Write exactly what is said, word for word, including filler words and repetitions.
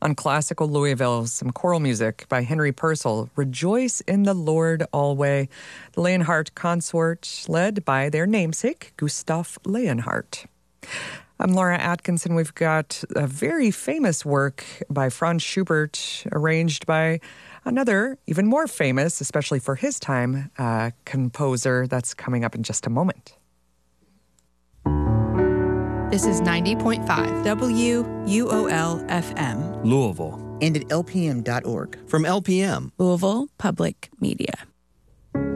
On Classical Louisville, some choral music by Henry Purcell, Rejoice in the Lord Always. The Leonhardt Consort, led by their namesake, Gustav Leonhardt. I'm Laura Atkinson. We've got a very famous work by Franz Schubert, arranged by another, even more famous, especially for his time, uh, composer. That's coming up in just a moment. This is ninety point five W U O L F M. Louisville. And at L P M dot org. From L P M. Louisville Public Media.